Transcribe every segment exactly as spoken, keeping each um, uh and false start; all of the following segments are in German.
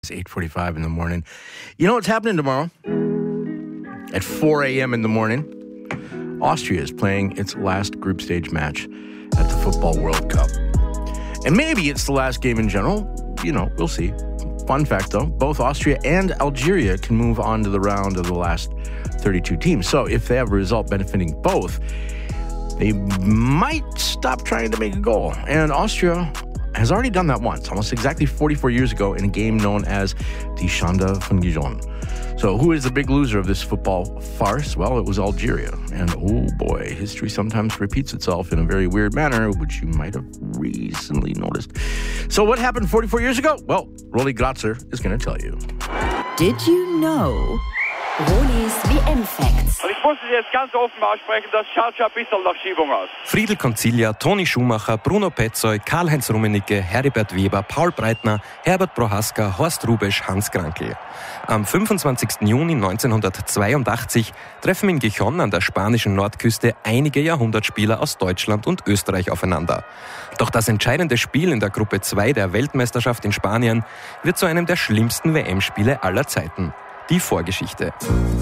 It's eight forty-five in the morning. You know what's happening tomorrow? At four a.m. in the morning, Austria is playing its last group stage match at the Football World Cup. And maybe it's the last game in general. You know, we'll see. Fun fact, though, both Austria and Algeria can move on to the round of the last thirty-two teams. So if they have a result benefiting both, they might stop trying to make a goal. And Austria has already done that once, almost exactly forty-four years ago, in a game known as the Schande von Gijón. So who is the big loser of this football farce? Well, it was Algeria. And oh boy, history sometimes repeats itself in a very weird manner, which you might have recently noticed. So what happened forty-four years ago? Well, Rolly Gratzer is going to tell you. Did you know? Rollis V M-Facts. Und ich muss es jetzt ganz offen aussprechen, das schaut schon ein bisschen nach Schiebung aus. Friedel Concilia, Toni Schumacher, Bruno Petzoy, Karl-Heinz Rummenigge, Heribert Weber, Paul Breitner, Herbert Prohaska, Horst Rubesch, Hans Krankl. Am fünfundzwanzigsten Juni neunzehnhundertzweiundachtzig treffen in Gijón an der spanischen Nordküste einige Jahrhundertspieler aus Deutschland und Österreich aufeinander. Doch das entscheidende Spiel in der Gruppe zwei der Weltmeisterschaft in Spanien wird zu einem der schlimmsten W M-Spiele aller Zeiten. Die Vorgeschichte.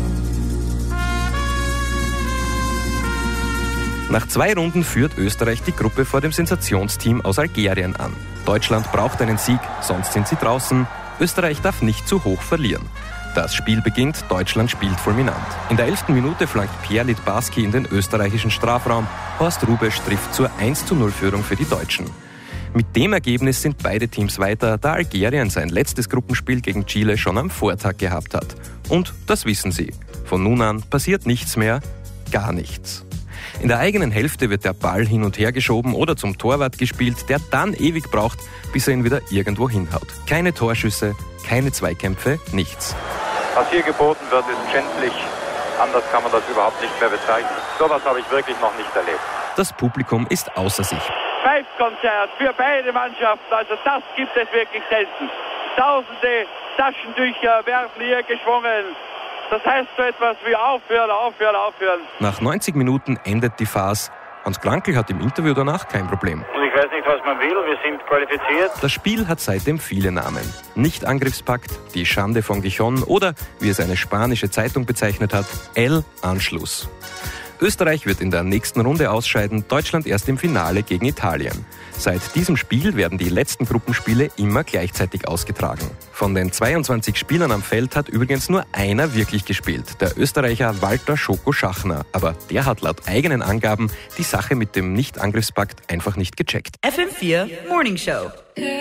Nach zwei Runden führt Österreich die Gruppe vor dem Sensationsteam aus Algerien an. Deutschland braucht einen Sieg, sonst sind sie draußen. Österreich darf nicht zu hoch verlieren. Das Spiel beginnt, Deutschland spielt fulminant. In der elften Minute flankt Pierre Littbarski in den österreichischen Strafraum. Horst Rubesch trifft zur eins zu null Führung für die Deutschen. Mit dem Ergebnis sind beide Teams weiter, da Algerien sein letztes Gruppenspiel gegen Chile schon am Vortag gehabt hat. Und das wissen sie. Von nun an passiert nichts mehr, gar nichts. In der eigenen Hälfte wird der Ball hin und her geschoben oder zum Torwart gespielt, der dann ewig braucht, bis er ihn wieder irgendwo hinhaut. Keine Torschüsse, keine Zweikämpfe, nichts. Was hier geboten wird, ist schändlich. Anders kann man das überhaupt nicht mehr bezeichnen. So etwas habe ich wirklich noch nicht erlebt. Das Publikum ist außer sich. Pfeifkonzert für beide Mannschaften, also das gibt es wirklich selten. Tausende Taschentücher werden hier geschwungen. Das heißt so etwas wie aufhören, aufhören, aufhören. Nach neunzig Minuten endet die Farce. Hans Krankl hat im Interview danach kein Problem. Und ich weiß nicht, was man will, wir sind qualifiziert. Das Spiel hat seitdem viele Namen. Nicht-Angriffspakt, die Schande von Gijón oder, wie es eine spanische Zeitung bezeichnet hat, El Anschluss. Österreich wird in der nächsten Runde ausscheiden, Deutschland erst im Finale gegen Italien. Seit diesem Spiel werden die letzten Gruppenspiele immer gleichzeitig ausgetragen. Von den zweiundzwanzig Spielern am Feld hat übrigens nur einer wirklich gespielt, der Österreicher Walter Schoko Schachner. Aber der hat laut eigenen Angaben die Sache mit dem Nicht-Angriffspakt einfach nicht gecheckt. F M vier Morning Show.